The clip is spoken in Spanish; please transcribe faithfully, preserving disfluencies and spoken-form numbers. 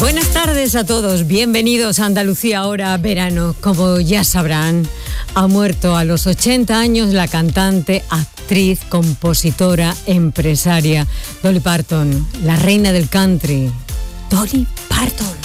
Buenas tardes a todos, bienvenidos a Andalucía ahora verano. Como ya sabrán, ha muerto a los ochenta años la cantante, actriz, compositora, empresaria Dolly Parton, la reina del country, Dolly Parton.